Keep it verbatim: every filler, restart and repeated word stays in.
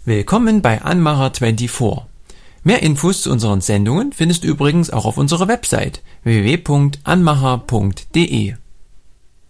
Willkommen bei Anmacher vierundzwanzig. Mehr Infos zu unseren Sendungen findest du übrigens auch auf unserer Website w w w punkt anmacher punkt de.